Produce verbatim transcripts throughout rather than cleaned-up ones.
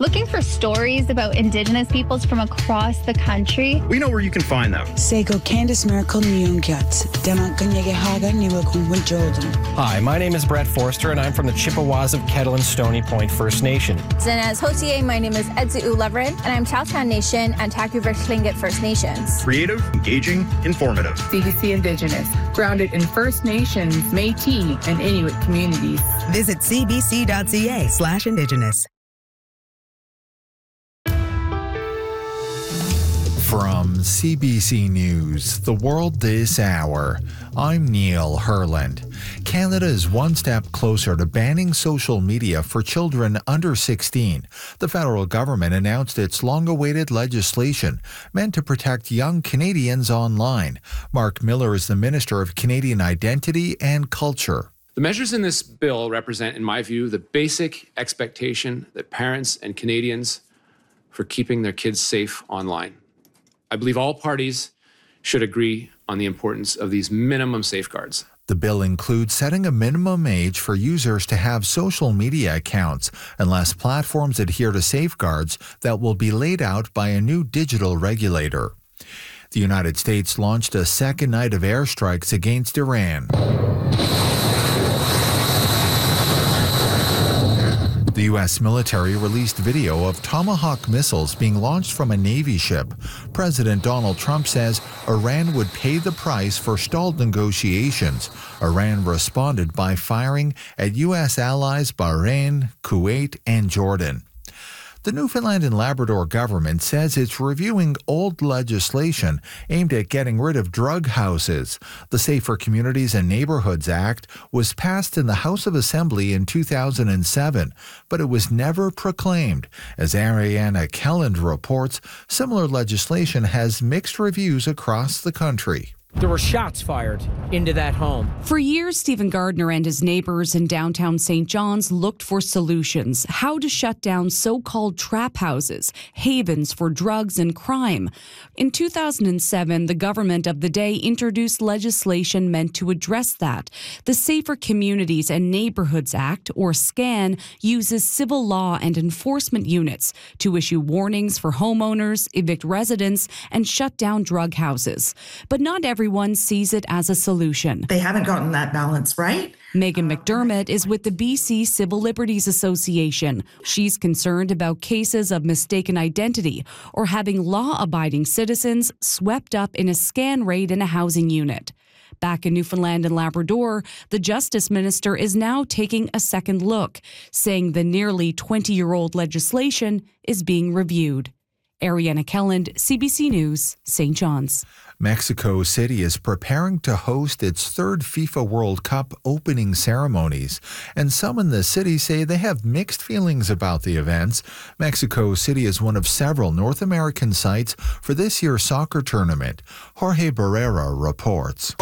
Looking for stories about Indigenous peoples from across the country? We know where you can find them. Sego Candice Miracle Nyungyat, Dema Kanyegehaga Niwakun Jordan. Hi, my name is Brett Forster, and I'm from the Chippewas of Kettle and Stony Point First Nation. And as Hotier, my name is Edzu Leverin, and I'm Chowtown Nation and Taku-Versh Tlingit First Nations. Creative, engaging, informative. C B C Indigenous, grounded in First Nations, Métis, and Inuit communities. Visit cbc.ca slash Indigenous. From C B C News, The World This Hour, I'm Neil Herland. Canada is one step closer to banning social media for children under sixteen. The federal government announced its long-awaited legislation meant to protect young Canadians online. Mark Miller is the Minister of Canadian Identity and Culture. The measures in this bill represent, in my view, the basic expectation that parents and Canadians for keeping their kids safe online. I believe all parties should agree on the importance of these minimum safeguards. The bill includes setting a minimum age for users to have social media accounts unless platforms adhere to safeguards that will be laid out by a new digital regulator. The United States launched a second night of airstrikes against Iran. The U S military released video of Tomahawk missiles being launched from a Navy ship. President Donald Trump says Iran would pay the price for stalled negotiations. Iran responded by firing at U S allies Bahrain, Kuwait, and Jordan. The Newfoundland and Labrador government says it's reviewing old legislation aimed at getting rid of drug houses. The Safer Communities and Neighborhoods Act was passed in the House of Assembly in two thousand seven, but it was never proclaimed. As Ariana Kelland reports, similar legislation has mixed reviews across the country. There were shots fired into that home. For years, Stephen Gardner and his neighbors in downtown Saint John's looked for solutions, how to shut down so-called trap houses, havens for drugs and crime. In two thousand seven, the government of the day introduced legislation meant to address that. The Safer Communities and Neighborhoods Act, or SCAN, uses civil law and enforcement units to issue warnings for homeowners, evict residents, and shut down drug houses. But not every Everyone sees it as a solution. They haven't gotten that balance right. Megan McDermott is with the B C Civil Liberties Association. She's concerned about cases of mistaken identity or having law-abiding citizens swept up in a scan raid in a housing unit. Back in Newfoundland and Labrador, the Justice Minister is now taking a second look, saying the nearly twenty-year-old legislation is being reviewed. Ariana Kelland, C B C News, Saint John's. Mexico City is preparing to host its third FIFA World Cup opening ceremonies, and some in the city say they have mixed feelings about the events. Mexico City is one of several North American sites for this year's soccer tournament. Jorge Barrera reports.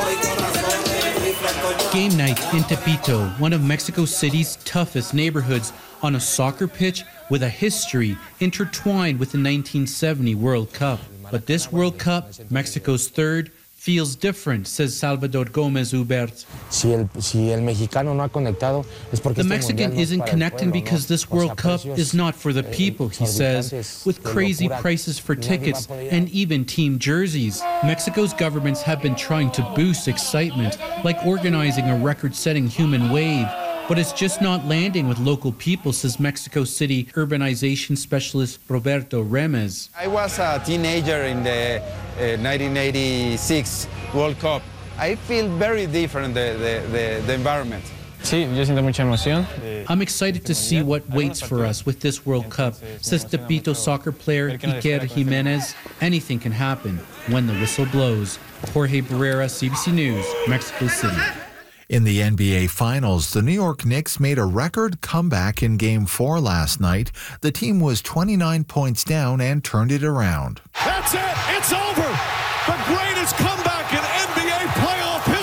Game night in Tepito, one of Mexico City's toughest neighborhoods, on a soccer pitch with a history intertwined with the nineteen seventy World Cup. But this World Cup, Mexico's third, feels different, says Salvador Gomez Hubert. The Mexican isn't connecting because this World Cup is not for the people, he says, with crazy prices for tickets and even team jerseys. Mexico's governments have been trying to boost excitement, like organizing a record-setting human wave. But it's just not landing with local people, says Mexico City urbanization specialist Roberto Remes. I was a teenager in the uh, nineteen eighty-six World Cup. I feel very different, the, the, the, the environment. I'm excited to see what waits for us with this World Cup, says Tepito soccer player Iker Jimenez. Anything can happen when the whistle blows. Jorge Barrera, C B C News, Mexico City. In the N B A Finals, the New York Knicks made a record comeback in Game four last night. The team was twenty-nine points down and turned it around. That's it. It's over. The greatest comeback